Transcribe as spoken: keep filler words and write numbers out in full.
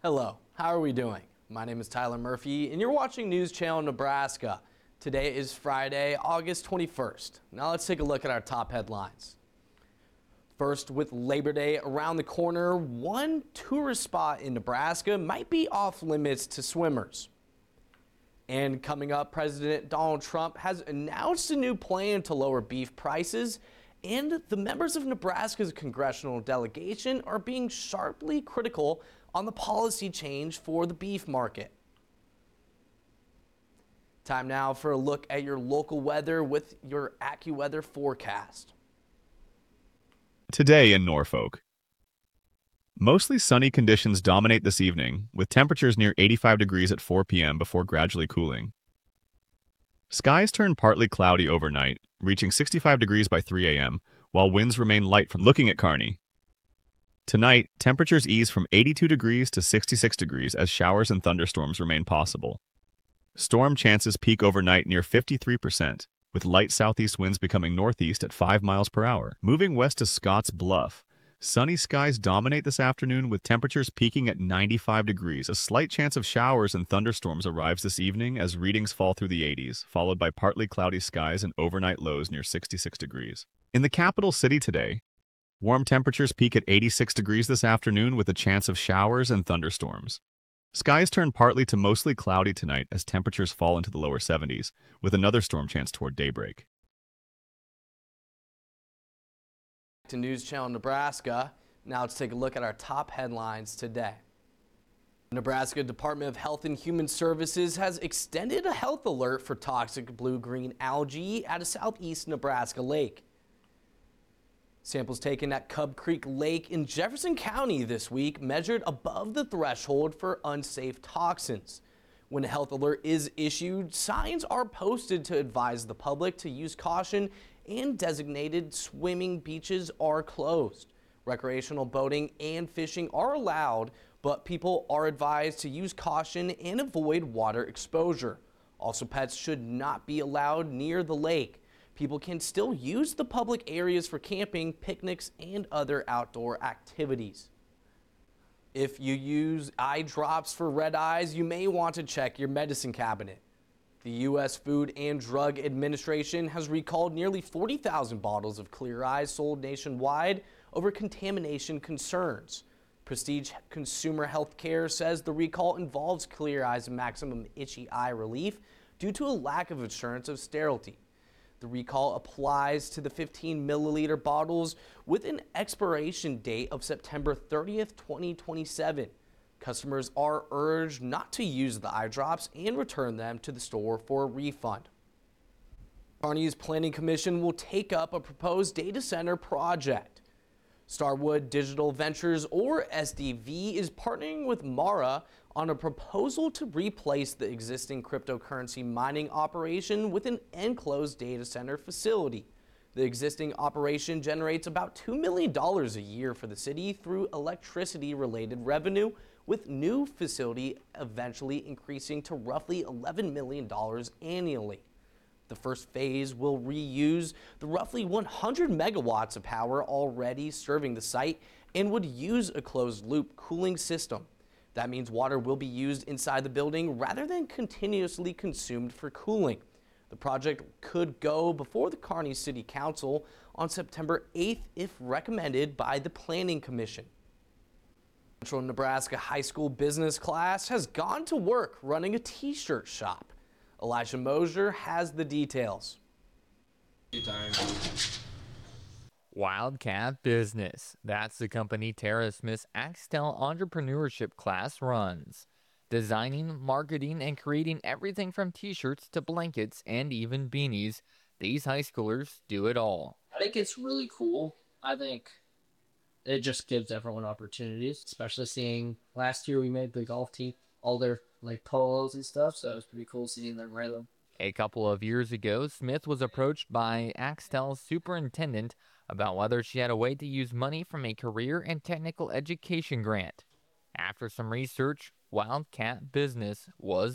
Hello, how are we doing? My name is Tyler Murphy and you're watching News Channel Nebraska. Today is Friday, August twenty-first. Now let's take a look at our top headlines. First, with Labor Day around the corner, one tourist spot in Nebraska might be off limits to swimmers. And coming up, President Donald Trump has announced a new plan to lower beef prices, and the members of Nebraska's congressional delegation are being sharply critical on the policy change for the beef market. Time now for a look at your local weather with your AccuWeather forecast. Today in Norfolk. Mostly sunny conditions dominate this evening, with temperatures near eighty-five degrees at four p m before gradually cooling. Skies turn partly cloudy overnight, reaching sixty-five degrees by three a m, while winds remain light from looking at Kearney. Tonight, temperatures ease from eighty-two degrees to sixty-six degrees as showers and thunderstorms remain possible. Storm chances peak overnight near fifty-three percent, with light southeast winds becoming northeast at five miles per hour. Moving west to Scotts Bluff, sunny skies dominate this afternoon with temperatures peaking at ninety-five degrees. A slight chance of showers and thunderstorms arrives this evening as readings fall through the eighties, followed by partly cloudy skies and overnight lows near sixty-six degrees. In the capital city today, warm temperatures peak at eighty-six degrees this afternoon with a chance of showers and thunderstorms. Skies turn partly to mostly cloudy tonight as temperatures fall into the lower seventies, with another storm chance toward daybreak. To News Channel Nebraska. Now let's take a look at our top headlines today. Nebraska Department of Health and Human Services has extended a health alert for toxic blue-green algae at a southeast Nebraska lake. Samples taken at Cub Creek Lake in Jefferson County this week measured above the threshold for unsafe toxins. When a health alert is issued, signs are posted to advise the public to use caution, and designated swimming beaches are closed. Recreational boating and fishing are allowed, but people are advised to use caution and avoid water exposure. Also, pets should not be allowed near the lake. People can still use the public areas for camping, picnics, and other outdoor activities. If you use eye drops for red eyes, you may want to check your medicine cabinet. The U S Food and Drug Administration has recalled nearly forty thousand bottles of Clear Eyes sold nationwide over contamination concerns. Prestige Consumer Healthcare says the recall involves Clear Eyes Maximum Itchy Eye Relief due to a lack of assurance of sterility. The recall applies to the fifteen milliliter bottles with an expiration date of September thirtieth, twenty twenty-seven. Customers are urged not to use the eye drops and return them to the store for a refund. Kearney's Planning Commission will take up a proposed data center project. Starwood Digital Ventures, or S D V, is partnering with Mara on a proposal to replace the existing cryptocurrency mining operation with an enclosed data center facility. The existing operation generates about two million dollars a year for the city through electricity-related revenue, with new facility eventually increasing to roughly eleven million dollars annually. The first phase will reuse the roughly one hundred megawatts of power already serving the site and would use a closed-loop cooling system. That means water will be used inside the building rather than continuously consumed for cooling. The project could go before the Kearney City Council on September eighth if recommended by the Planning Commission. Central Nebraska High School business class has gone to work running a t-shirt shop. Elijah Mosier has the details. Wildcat Business. That's the company Tara Smith's Axtel Entrepreneurship class runs. Designing, marketing, and creating everything from t-shirts to blankets and even beanies, these high schoolers do it all. I think it's really cool. I think it just gives everyone opportunities, especially seeing last year we made the golf team all their like polos and stuff, so it was pretty cool seeing them wear them. A couple of years ago, Smith was approached by Axtel's superintendent about whether she had a way to use money from a career and technical education grant. After some research, Wildcat Business was